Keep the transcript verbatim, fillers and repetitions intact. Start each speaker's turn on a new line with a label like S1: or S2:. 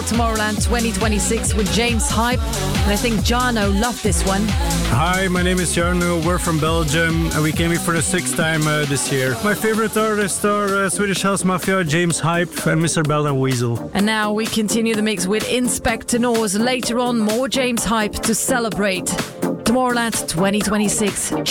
S1: Tomorrowland twenty twenty-six with James Hype. And I think Jarno loved this one.
S2: Hi, my name is Jarno. We're from Belgium and we came here for the sixth time uh, this year. My favorite artists are uh, Swedish House Mafia, James Hype and Mister Bell and Weasel.
S1: And now we continue the mix with Inspector Noise. Later on, more James Hype to celebrate Tomorrowland twenty twenty-six.